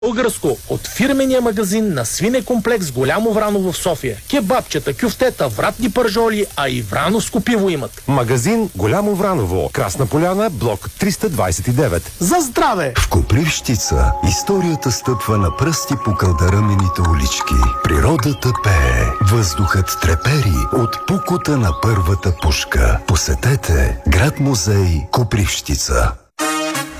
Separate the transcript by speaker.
Speaker 1: Българско от фирмения магазин на свинекомплекс Голямо Враново в София. Кебабчета, кюфтета, вратни пържоли, а и врановско пиво имат.
Speaker 2: Магазин Голямо Враново, Красна поляна, блок 329.
Speaker 1: За здраве!
Speaker 3: В Копривщица историята стъпва на пръсти по кълдарамените улички. Природата пее, въздухът трепери от пукота на първата пушка. Посетете град-музей Копривщица.